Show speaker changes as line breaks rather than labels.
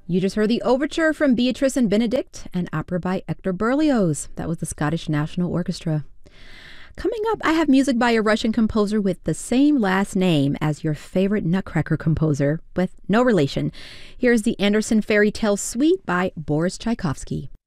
You just heard the overture from Beatrice and Benedict, an opera by Hector Berlioz. That was the Scottish National Orchestra. Coming up, I have music by a Russian composer with the same last name as your favorite Nutcracker composer, with no relation. Here's the Andersen Fairy Tale Suite by Boris Tchaikovsky.